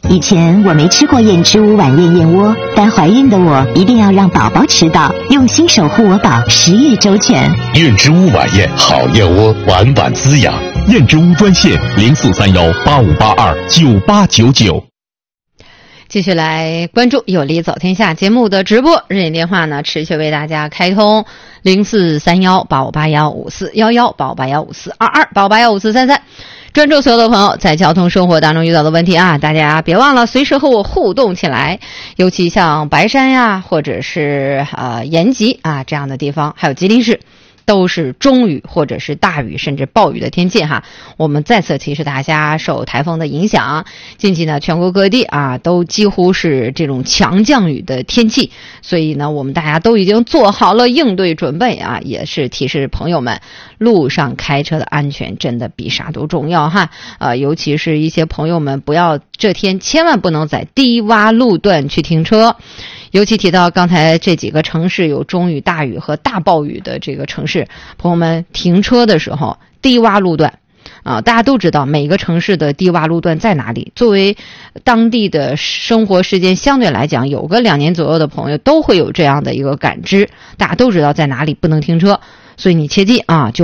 以前我没吃过燕之屋晚宴燕窝，但怀孕的我一定要让宝宝吃到，用心守护我宝，10月周全。 燕之屋晚宴好燕窝，晚晚滋养。燕之屋专线043185829899。 继续来关注有理走天下节目的直播，热线电话呢持续为大家开通0431858154118581542285815433。专注所有的朋友在交通生活当中遇到的问题啊，大家别忘了随时和我互动起来，尤其像白山呀，或者是延吉啊这样的地方，还有吉林市，都是中雨或者是大雨甚至暴雨的天气哈。我们再次提示大家，受台风的影响，近期呢全国各地啊都几乎是这种强降雨的天气，所以呢我们大家都已经做好了应对准备啊，也是提示朋友们，路上开车的安全真的比啥都重要哈。尤其是一些朋友们这天千万不能在低洼路段去停车。尤其提到刚才这几个城市有中雨、大雨和大暴雨的这个城市，朋友们停车的时候，低洼路段大家都知道每个城市的低洼路段在哪里。作为当地的生活时间相对来讲有个2年左右的朋友都会有这样的一个感知，大家都知道在哪里不能停车，所以你切记啊，就